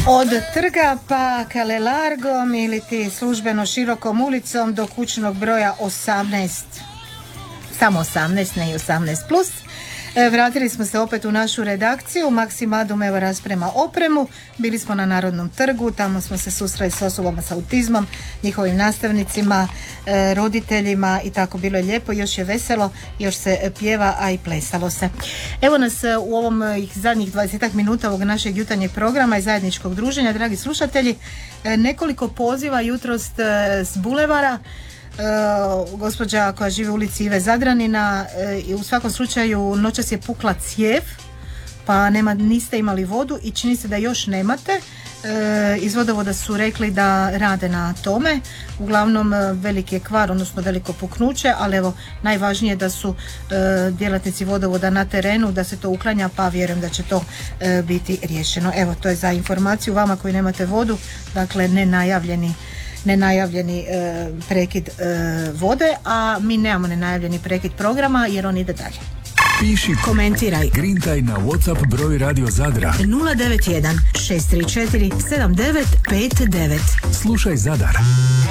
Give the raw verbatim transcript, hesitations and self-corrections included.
Od trga pa Kalelargom ili ti službeno širokom ulicom do kućnog broja osamnaest, samo osamnaest, ne i osamnaest plus. Vratili smo se opet u našu redakciju. Maksimadum evo rasprema opremu. Bili smo na Narodnom trgu, tamo smo se susreli s osobama s autizmom, njihovim nastavnicima, roditeljima i tako. Bilo je lijepo, još je veselo, još se pjeva, a i plesalo se. Evo nas u ovom zadnjih dvadesetak minuta ovog našeg jutarnjeg programa i zajedničkog druženja, dragi slušatelji. Nekoliko poziva jutros s bulevara. Uh, gospođa koja živi u ulici Ive Zadranina uh, i u svakom slučaju noćas je pukla cijev pa nema, niste imali vodu i čini se da još nemate. Uh, iz vodovoda su rekli da rade na tome. Uglavnom uh, veliki je kvar, odnosno veliko puknuće, ali evo najvažnije da su uh, djelatnici vodovoda na terenu, da se to uklanja, pa vjerujem da će to uh, biti riješeno. Evo, to je za informaciju vama koji nemate vodu, dakle nenajavljeni nenajavljeni e, prekid e, vode, a mi nemamo nenajavljeni prekid programa jer on ide dalje. Piši, komentiraj, grintaj na WhatsApp broj Radio Zadra nula devet jedan šest tri četiri sedam devet pet devet. Slušaj Zadar.